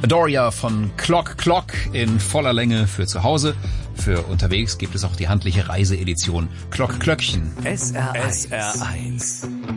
Adoria von Clock Clock in voller Länge für zu Hause. Für unterwegs gibt es auch die handliche Reiseedition Clock Klöckchen. SR1.